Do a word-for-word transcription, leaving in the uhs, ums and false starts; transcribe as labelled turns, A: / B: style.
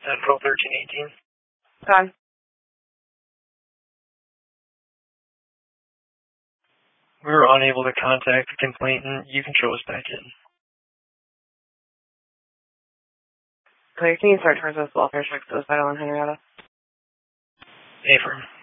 A: Central thirteen eighteen.
B: Gone.
A: We were unable to contact the complainant. You can show us back in.
B: Clear, can you start towards this welfare check suicidal on Henrietta?
A: Affirm.